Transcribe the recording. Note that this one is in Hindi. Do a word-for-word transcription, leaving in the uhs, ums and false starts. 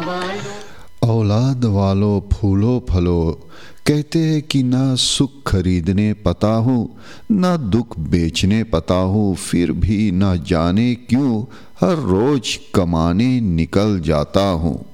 वालों। औलाद वालों फूलो फलो, कहते हैं कि ना सुख खरीदने पता हूँ, ना दुख बेचने पता हूँ, फिर भी ना जाने क्यों हर रोज कमाने निकल जाता हूँ।